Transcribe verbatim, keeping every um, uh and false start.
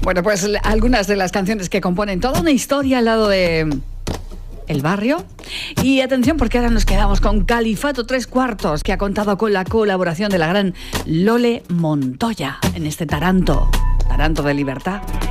Bueno, pues algunas de las canciones que componen toda una historia al lado de El Barrio. Y atención, porque ahora nos quedamos con Califato Tres Cuartos, que ha contado con la colaboración de la gran Lole Montoya en este Taranto, Taranto de Libertad.